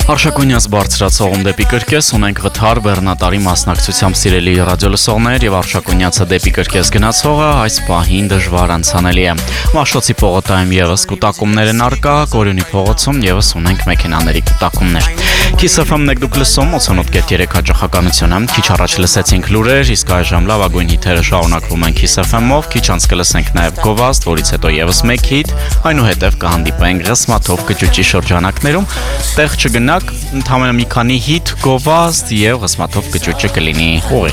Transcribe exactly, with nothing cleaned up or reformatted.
Արշակունյաց բարձրացողում դեպի կրկես ունենք վթար բեռնատարի մասնակցությամբ սիրելի ռադիոլսողներ եւ Արշակունյացը դեպի կրկես գնացողը այս պահին դժվար անցանելի է։ Մաշտոցի պողոտայում եւս կուտակումներ են առկա, Գորյունի փողոցում եւս ունենք մեքենաների կուտակումներ։ Kiss F M-ն եք դուք լսում ութանոթ կետ երեք հաճախականությունը, քիչ առաջ լսեցինք լուրեր, իսկ այժմ լավագույն հիթերը շարունակվում են Kiss F M-ով, քիչ անց կլսենք նաեւ Գովազդ, որից հետո եւս մեկ հիթ, այնուհետեւ կհանդիպենք Ղսմաթով կճուճի շրջանակներում, տեղ չգնաք, ընդամենը մի քանի հիթ Գովազդ եւ Ղսմաթով կճուճը կլինի։